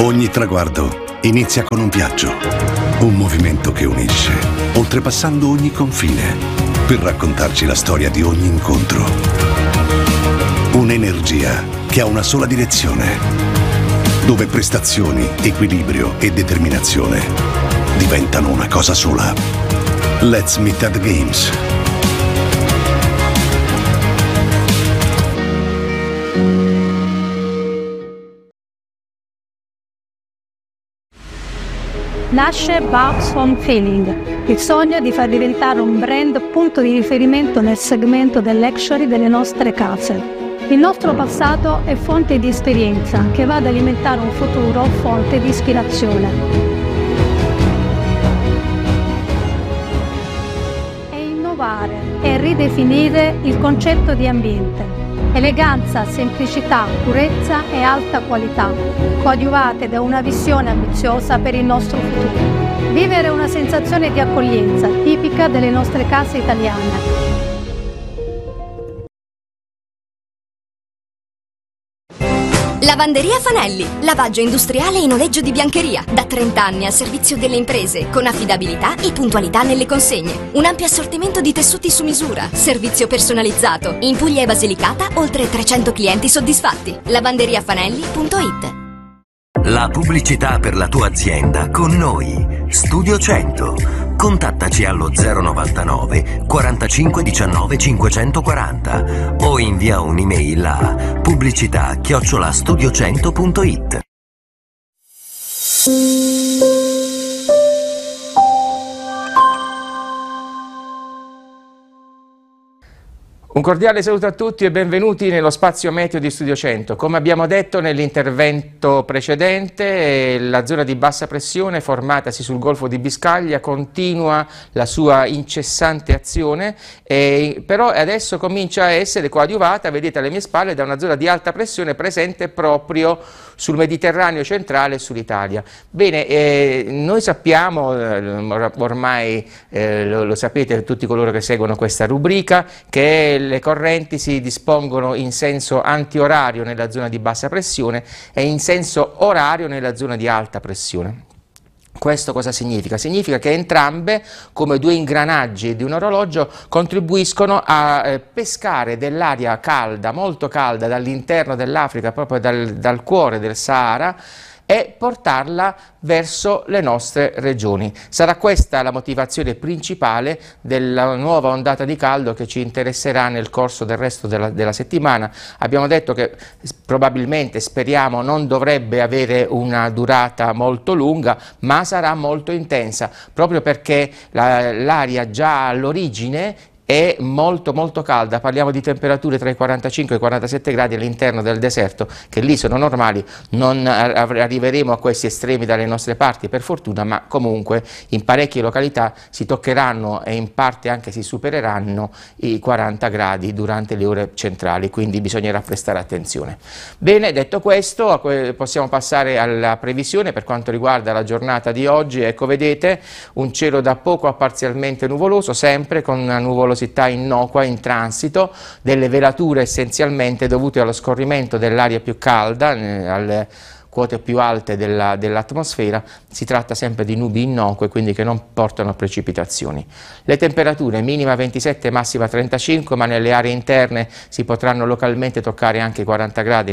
Ogni traguardo inizia con un viaggio, un movimento che unisce, oltrepassando ogni confine, per raccontarci la storia di ogni incontro. Un'energia che ha una sola direzione, dove prestazioni, equilibrio e determinazione diventano una cosa sola. Let's meet at the Games. Nasce Babs Home Feeling, il sogno di far diventare un brand punto di riferimento nel segmento del luxury delle nostre case. Il nostro passato è fonte di esperienza che va ad alimentare un futuro fonte di ispirazione. E innovare e ridefinire il concetto di ambiente. Eleganza, semplicità, purezza e alta qualità, coadiuvate da una visione ambiziosa per il nostro futuro. Vivere una sensazione di accoglienza tipica delle nostre case italiane. Lavanderia Fanelli, lavaggio industriale e noleggio di biancheria, da 30 anni al servizio delle imprese, con affidabilità e puntualità nelle consegne. Un ampio assortimento di tessuti su misura, servizio personalizzato. In Puglia e Basilicata, oltre 300 clienti soddisfatti. lavanderiafanelli.it. La pubblicità per la tua azienda con noi. Studio 100. Contattaci allo 099 45 19 540 o invia un'email a pubblicità@studio100.it. Un cordiale saluto a tutti e benvenuti nello spazio meteo di Studio 100. Come abbiamo detto nell'intervento precedente, la zona di bassa pressione formatasi sul Golfo di Biscaglia continua la sua incessante azione, però adesso comincia a essere coadiuvata, vedete alle mie spalle, da una zona di alta pressione presente proprio sul Mediterraneo centrale e sull'Italia. Bene, noi sappiamo, ormai lo sapete tutti coloro che seguono questa rubrica, che le correnti si dispongono in senso antiorario nella zona di bassa pressione e in senso orario nella zona di alta pressione. Questo cosa significa? Significa che entrambe, come due ingranaggi di un orologio, contribuiscono a pescare dell'aria calda, molto calda, dall'interno dell'Africa, proprio dal cuore del Sahara, e portarla verso le nostre regioni. Sarà questa la motivazione principale della nuova ondata di caldo che ci interesserà nel corso del resto della settimana. Abbiamo detto che probabilmente, speriamo, non dovrebbe avere una durata molto lunga, ma sarà molto intensa, proprio perché l'aria già all'origine è molto calda. Parliamo di temperature tra i 45 e i 47 gradi all'interno del deserto, che lì sono normali. Non arriveremo a questi estremi dalle nostre parti, per fortuna, ma comunque in parecchie località si toccheranno e in parte anche si supereranno i 40 gradi durante le ore centrali, quindi bisognerà prestare attenzione. Bene, detto questo, possiamo passare alla previsione per quanto riguarda la giornata di oggi. Ecco, vedete, un cielo da poco a parzialmente nuvoloso, sempre con una nuvolosità innocua in transito, delle velature essenzialmente dovute allo scorrimento dell'aria più calda alle quote più alte dell'atmosfera. Si tratta sempre di nubi innocue, quindi che non portano a precipitazioni. Le temperature minima 27, massima 35, ma nelle aree interne si potranno localmente toccare anche i 40 gradi